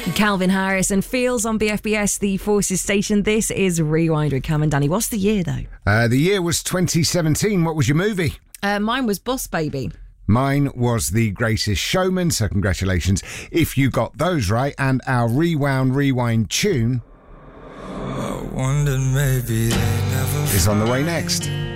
Calvin Harris and Feels on BFBS, the Forces station. This is Rewind with Cam and Danny. What's the year, though? The year was 2017. What was your movie? Mine was Boss Baby. Mine was The Greatest Showman, so congratulations if you got those right. And our Rewind tune I wondered maybe they never is on the way next.